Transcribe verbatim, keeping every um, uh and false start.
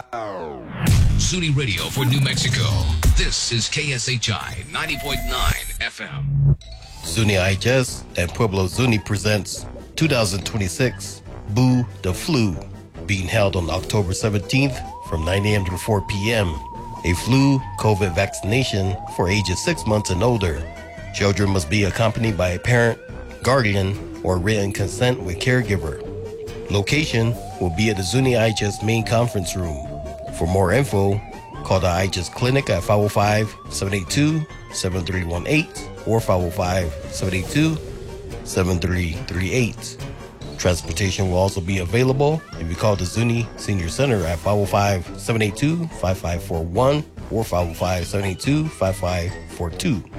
Zuni Radio for New Mexico. This is K S H I ninety point nine F M. Zuni I H S and Pueblo Zuni presents two thousand twenty-six Boo the Flu, being held on October seventeenth from nine a.m. to four p.m. A flu COVID vaccination for ages six months and older. Children must be accompanied by a parent, guardian, or written consent with caregiver. Location will be at the Zuni I H S main conference room. For more info, call the I H S clinic at five oh five, seven eight two, seven three one eight or five oh five, seven eight two, seven three three eight. Transportation will also be available if you call the Zuni Senior Center at five oh five, seven eight two, five five four one or five oh five, seven eight two, five five four two.